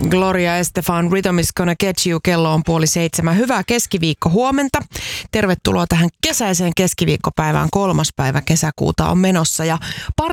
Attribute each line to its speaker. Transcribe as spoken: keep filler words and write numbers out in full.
Speaker 1: Gloria Estefan, Rhythm is gonna get you. Kello on puoli seitsemän. Hyvää keskiviikko huomenta. Tervetuloa tähän kesäiseen keskiviikkopäivään. Kolmas päivä kesäkuuta on menossa ja pari